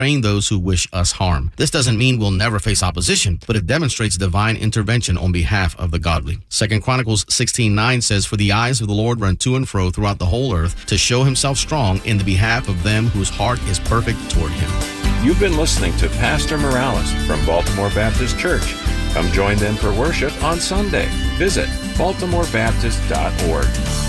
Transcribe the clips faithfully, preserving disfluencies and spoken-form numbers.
restrain those who wish us harm. This doesn't mean we'll never face opposition, but it demonstrates divine intervention on behalf of the godly. Second Chronicles sixteen nine says, "For the eyes of the Lord run to and fro throughout the whole earth to show himself strong in the behalf of them whose heart is perfect toward him." You've been listening to Pastor Morales from Baltimore Baptist Church. Come join them for worship on Sunday. Visit baltimore baptist dot org.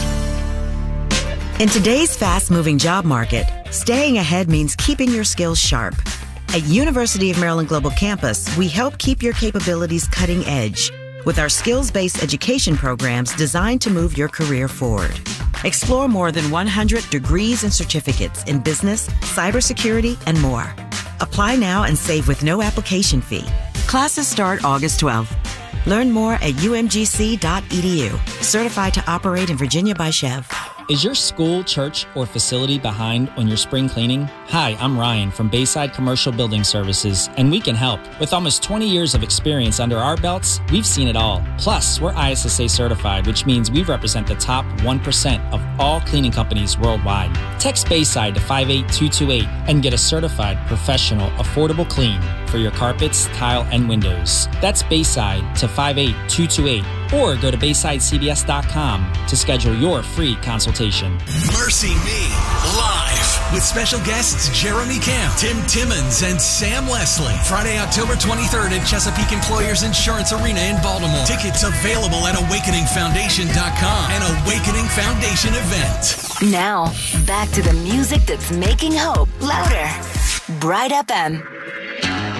In today's fast-moving job market, staying ahead means keeping your skills sharp. At University of Maryland Global Campus, we help keep your capabilities cutting edge with our skills-based education programs designed to move your career forward. Explore more than one hundred degrees and certificates in business, cybersecurity, and more. Apply now and save with no application fee. Classes start August twelfth. Learn more at u m g c dot e d u. Certified to operate in Virginia by Chev. Is your school, church, or facility behind on your spring cleaning? Hi, I'm Ryan from Bayside Commercial Building Services, and we can help. With almost twenty years of experience under our belts, we've seen it all. Plus, we're I S S A certified, which means we represent the top one percent of all cleaning companies worldwide. Text Bayside to five eight two two eight and get a certified, professional, affordable clean for your carpets, tile, and windows. That's Bayside to five eight two two eight, or go to bayside c b s dot com to schedule your free consultation. Mercy Me, live with special guests Jeremy Camp, Tim Timmons, and Sam Leslie. Friday, October twenty-third at Chesapeake Employers Insurance Arena in Baltimore. Tickets available at awakening foundation dot com, an Awakening Foundation event. Now, back to the music that's making hope louder. Bright F M.